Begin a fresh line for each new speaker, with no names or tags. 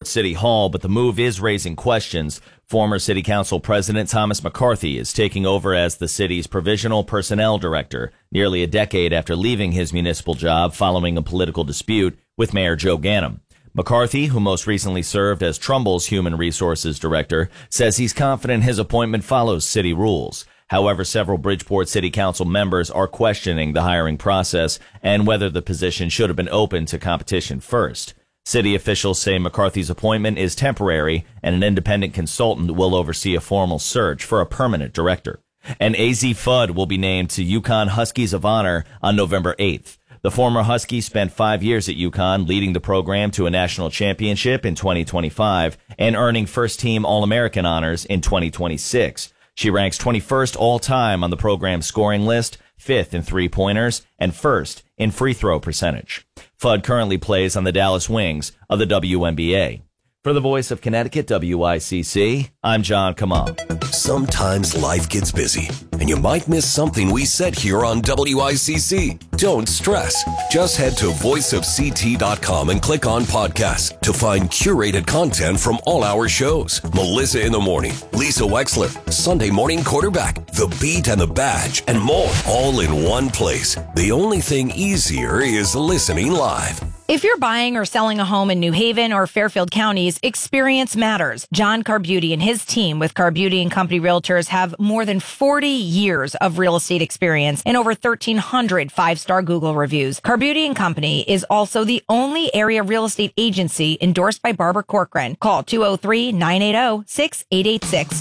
City Hall, but the move is raising questions. Former City Council President Thomas McCarthy is taking over as the city's provisional personnel director, nearly a decade after leaving his municipal job following a political dispute with Mayor Joe Ganim. McCarthy, who most recently served as Trumbull's Human Resources Director, says he's confident his appointment follows city rules. However, several Bridgeport City Council members are questioning the hiring process and whether the position should have been open to competition first. City officials say McCarthy's appointment is temporary and an independent consultant will oversee a formal search for a permanent director. And AZ Fudd will be named to UConn Huskies of Honor on November 8th. The former Husky spent 5 years at UConn, leading the program to a national championship in 2025 and earning first-team All-American honors in 2026. She ranks 21st all-time on the program's scoring list, 5th in three-pointers, and 1st in free throw percentage. Fudd currently plays on the Dallas Wings of the WNBA. For the Voice of Connecticut, WICC, I'm John Kamal.
Sometimes life gets busy, and you might miss something we said here on WICC. Don't stress. Just head to voiceofct.com and click on podcasts to find curated content from all our shows. Melissa in the Morning, Lisa Wexler, Sunday Morning Quarterback, The Beat and the Badge, and more, all in one place. The only thing easier is listening live.
If you're buying or selling a home in New Haven or Fairfield counties, experience matters. John Carbuti and his team with Carbuti & Company Realtors have more than 40 years of real estate experience and over 1,300 five-star Google reviews. Carbuti & Company is also the only area real estate agency endorsed by Barbara Corcoran. Call 203-980-6886.